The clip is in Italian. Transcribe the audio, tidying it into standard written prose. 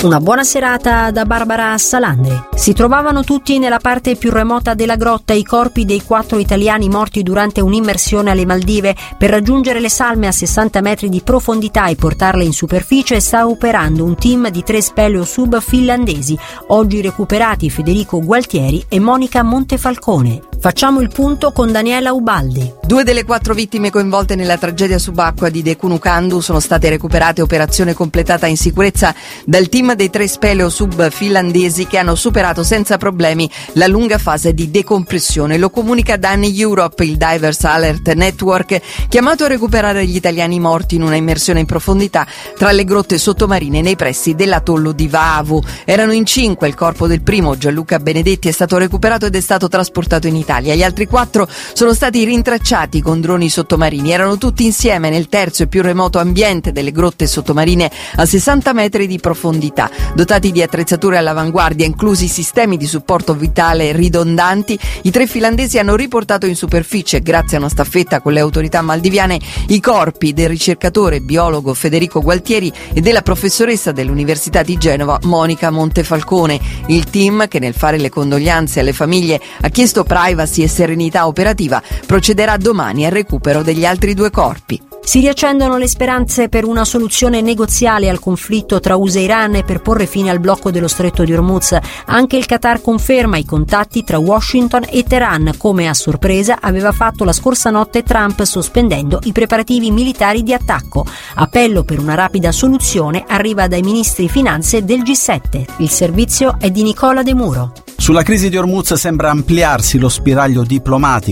Una buona serata da Barbara Salandri. Si trovavano tutti nella parte più remota della grotta i corpi dei 4 italiani morti durante un'immersione alle Maldive. Per raggiungere le salme a 60 metri di profondità e portarle in superficie sta operando un team di 3 speleosub finlandesi, oggi recuperati Federico Gualtieri e Monica Montefalcone. Facciamo il punto con Daniela Ubaldi. 2 delle 4 vittime coinvolte nella tragedia subacquea di Dekunukandu sono state recuperate, operazione completata in sicurezza dal team dei 3 speleosub finlandesi che hanno superato senza problemi la lunga fase di decompressione. Lo comunica Dan Europe, il Divers Alert Network, chiamato a recuperare gli italiani morti in una immersione in profondità tra le grotte sottomarine nei pressi dell'atollo di Vaavu. Erano in 5, il corpo del primo, Gianluca Benedetti, è stato recuperato ed è stato trasportato in Italia. Gli altri 4 sono stati rintracciati con droni sottomarini. Erano tutti insieme nel terzo e più remoto ambiente delle grotte sottomarine a 60 metri di profondità. Dotati di attrezzature all'avanguardia, inclusi sistemi di supporto vitale ridondanti, i 3 finlandesi hanno riportato in superficie, grazie a una staffetta con le autorità maldiviane, i corpi del ricercatore biologo Federico Gualtieri e della professoressa dell'Università di Genova Monica Montefalcone. Il team, che nel fare le condoglianze alle famiglie ha chiesto privacy e serenità operativa, procederà domani al recupero degli altri 2 corpi. Si riaccendono le speranze per una soluzione negoziale al conflitto tra USA e Iran e per porre fine al blocco dello stretto di Hormuz. Anche il Qatar conferma i contatti tra Washington e Teheran, come a sorpresa aveva fatto la scorsa notte Trump sospendendo i preparativi militari di attacco. Appello per una rapida soluzione arriva dai ministri finanze del G7. Il servizio è di Nicola De Muro. Sulla crisi di Hormuz sembra ampliarsi lo spiraglio diplomatico